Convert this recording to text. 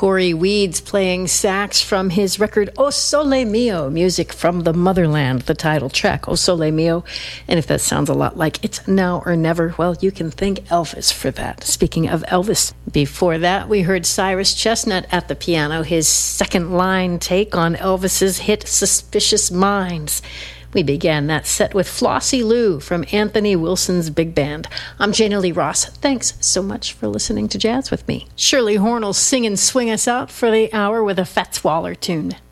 Corey Weeds playing sax from his record O Sole Mio, music from the motherland, the title track, O Sole Mio. And if that sounds a lot like It's Now or Never, well, you can thank Elvis for that. Speaking of Elvis, before that, we heard Cyrus Chestnut at the piano, his second line take on Elvis's hit Suspicious Minds. We began that set with Flossie Lou from Anthony Wilson's Big Band. I'm Jana Lee Ross. Thanks so much for listening to Jazz with me. Shirley Horn will sing and swing us out for the hour with a Fats Waller tune.